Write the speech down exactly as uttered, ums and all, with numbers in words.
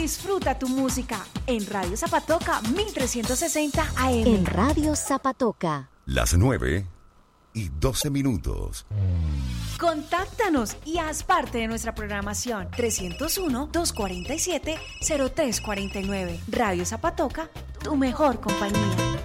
disfruta tu música en Radio Zapatoca mil trescientos sesenta A M. En Radio Zapatoca. Las nueve y doce minutos. Contáctanos y haz parte de nuestra programación. trescientos uno, doscientos cuarenta y siete, cero tres cuarenta y nueve. Radio Zapatoca, tu mejor compañía.